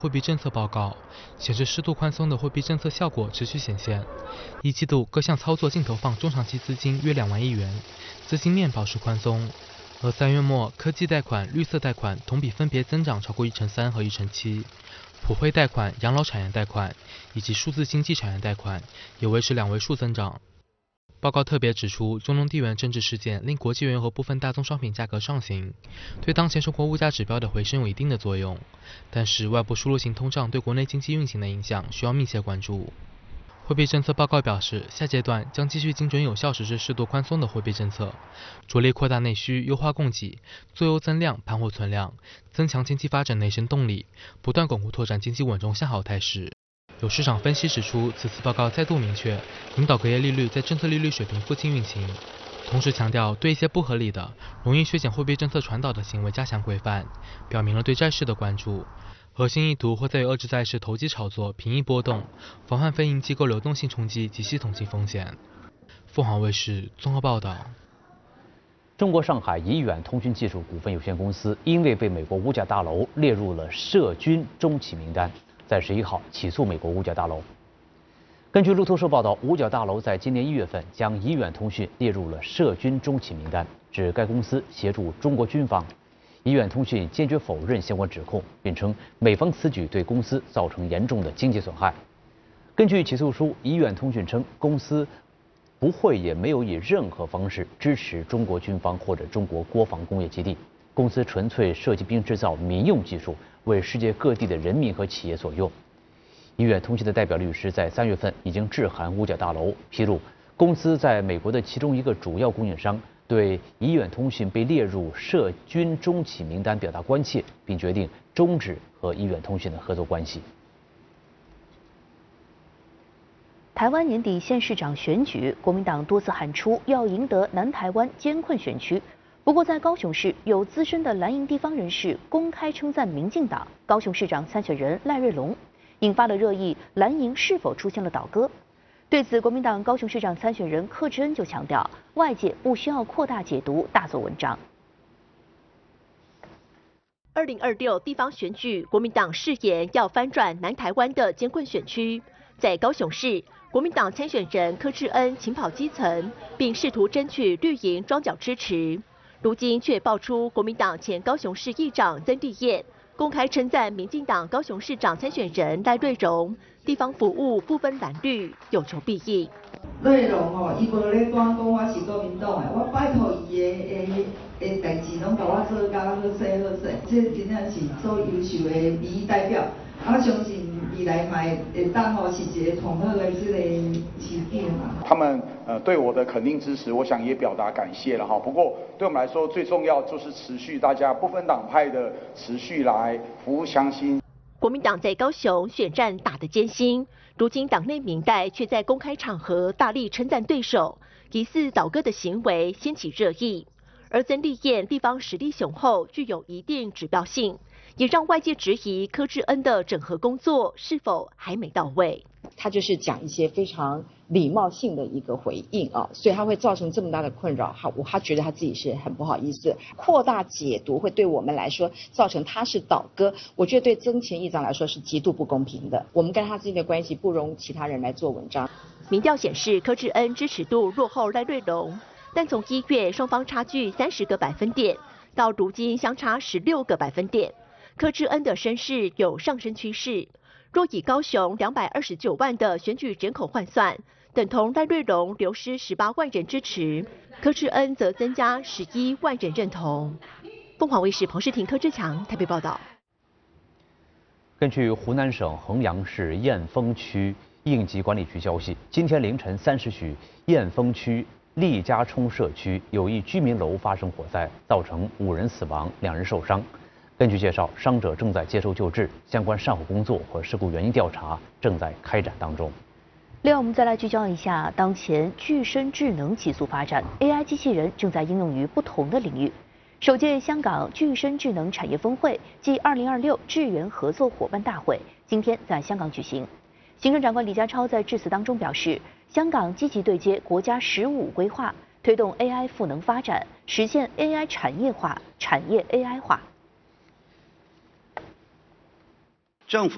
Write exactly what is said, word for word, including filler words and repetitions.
货币政策报告显示，适度宽松的货币政策效果持续显现。一季度各项操作净投放中长期资金约两万亿元，资金面保持宽松。而三月末，科技贷款、绿色贷款同比分别增长超过一成三和一成七，普惠贷款、养老产业贷款以及数字经济产业贷款也维持两位数增长。报告特别指出，中东地缘政治事件令国际原油和部分大宗商品价格上行，对当前生活物价指标的回升有一定的作用。但是，外部输入型通胀对国内经济运行的影响需要密切关注。货币政策报告表示，下阶段将继续精准有效实施适度宽松的货币政策，着力扩大内需、优化供给、做优增量、盘活存量，增强经济发展内生动力，不断巩固拓展经济稳中向好态势。有市场分析指出，此次报告再度明确，引导隔夜利率在政策利率水平附近运行，同时强调对一些不合理的、容易削减货币政策传导的行为加强规范，表明了对债市的关注。核心意图或在于遏制债市投机炒作、平抑波动，防范非银机构流动性冲击及系统性风险。凤凰卫视综合报道。 中国上海怡远通讯技术股份有限公司因为被美国五角大楼列入了涉军中企名单，在十一号起诉美国五角大楼。根据路透社报道，五角大楼在今年一月份将怡远通讯列入了涉军中企名单，指该公司协助中国军方。怡远通讯坚决否认相关指控，并称美方此举对公司造成严重的经济损害。根据起诉书，怡远通讯称，公司不会也没有以任何方式支持中国军方或者中国国防工业基地，公司纯粹设计并制造民用技术，为世界各地的人民和企业所用。怡远通讯的代表律师在三月份已经致函五角大楼，披露公司在美国的其中一个主要供应商对怡远通讯被列入涉军中企名单表达关切，并决定终止和怡远通讯的合作关系。 台湾年底县市长选举，国民党多次喊出要赢得南台湾艰困选区。不过，在高雄市有资深的蓝营地方人士公开称赞民进党高雄市长参选人赖瑞隆，引发了热议，蓝营是否出现了倒戈？对此，国民党高雄市长参选人柯志恩就强调，外界不需要扩大解读，大做文章。 二零二六地方选举，国民党誓言要翻转南台湾的艰困选区。在高雄市，国民党参选人柯志恩勤跑基层，并试图争取绿营庄脚支持。如今却爆出国民党前高雄市议长曾丽燕公开称赞民进党高雄市长参选人赖瑞荣地方服务不分蓝绿，有求必应。 瑞荣吼，伊无咧讲讲我是国民党的，我拜托伊的诶诶代志拢甲我做甲好势好势，这真正是做优秀的民意代表。我相信未来嘛会当吼是一个统合的这个市长嘛。 他们呃对我的肯定支持，我想也表达感谢了哈。不过对我们来说，最重要就是持续大家不分党派的持续来服务乡亲。 国民党在高雄选战打得艰辛，如今党内民代却在公开场合大力称赞对手，疑似倒戈的行为掀起热议。而曾丽燕地方实力雄厚，具有一定指标性，也让外界质疑柯志恩的整合工作是否还没到位。 他就是讲一些非常礼貌性的一个回应啊，所以他会造成这么大的困扰。他我他觉得他自己是很不好意思，扩大解读会对我们来说造成他是倒戈，我觉得对曾前议长来说是极度不公平的。我们跟他之间的关系不容其他人来做文章。 民调显示柯志恩支持度落后赖瑞隆，但从一月双方差距三十个百分点，到如今相差十六个百分点，柯志恩的声势有上升趋势。若以高雄两百二十九万的选举人口换算，等同赖瑞隆流失十八万人支持，柯志恩则增加十一万人认同。凤凰卫视彭世廷、柯志强台北报道。 根据湖南省衡阳市燕峰区应急管理局消息，今天凌晨三时许，燕峰区利家冲社区有一居民楼发生火灾，造成五人死亡，两人受伤。根据介绍，伤者正在接受救治，相关善后工作和事故原因调查正在开展当中。 另外，我们再来聚焦一下当前具身智能急速发展 ，A I 机器人正在应用于不同的领域。首届香港具身智能产业峰会暨二零二六智源合作伙伴大会今天在香港举行。行政长官李家超在致辞当中表示，香港积极对接国家“十五”规划，推动 A I 赋能发展，实现 A I 产业化、产业 A I 化。 政府